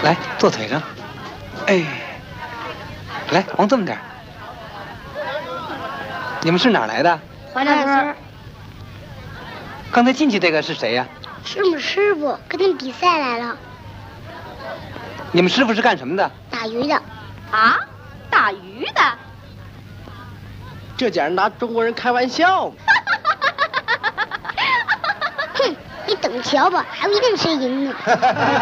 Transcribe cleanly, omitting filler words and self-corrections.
来，坐腿上。哎，来，往这么点。你们是哪儿来的？ 华大村。 刚才进去这个是谁呀？ 是我们师傅，跟那比赛来了。 你们师傅是干什么的？ 打鱼的。 啊，打鱼的？ 这简直拿中国人开玩笑嘛！ 哼，你等瞧吧，还不一定谁赢呢。